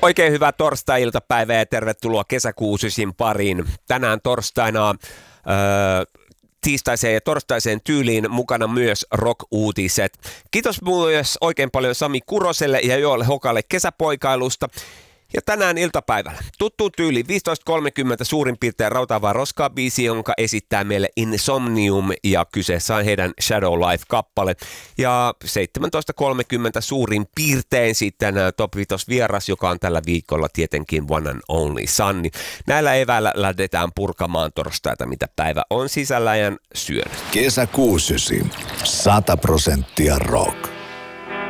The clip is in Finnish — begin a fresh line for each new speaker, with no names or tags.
Oikein hyvää torstai-iltapäivää ja tervetuloa kesäkuusisin pariin. Tänään torstaina tiistaiseen ja torstaiseen tyyliin mukana myös rock-uutiset. Kiitos myös oikein paljon Sami Kuroselle ja Joel Hokalle kesäpoikailusta. Ja tänään iltapäivällä tuttu tyyli 15.30 suurin piirtein Rautaavaa roskaa -biisi, jonka esittää meille Insomnium, ja kyseessä on heidän Shadow Life-kappale. Ja 17.30 suurin piirtein sitten Top 5 vieras, joka on tällä viikolla tietenkin One and Only Sunny. Näillä eväillä lähdetään purkamaan torstaita, mitä päivä on sisällä ja syönyt.
Kesäkuusysi, 100% rock.